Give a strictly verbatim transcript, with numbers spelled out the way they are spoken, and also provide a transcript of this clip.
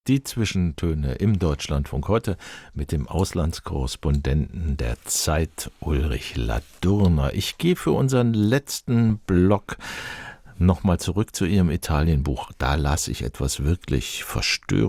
Die Zwischentöne im Deutschlandfunk heute mit dem Auslandskorrespondenten der Zeit, Ulrich Ladurner. Ich gehe für unseren letzten Block nochmal zurück zu Ihrem Italienbuch. Da las ich etwas wirklich Verstörungs-